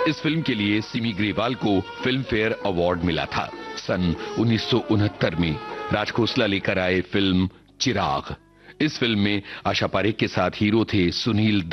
इस फिल्म के लिए सिमी ग्रेवाल को फिल्म फेयर अवार्ड मिला था। सन 1969 में राज खोसला लेकर आए फिल्म चिराग। इस फिल्म में आशा पारेख के साथ हीरो थे सुनील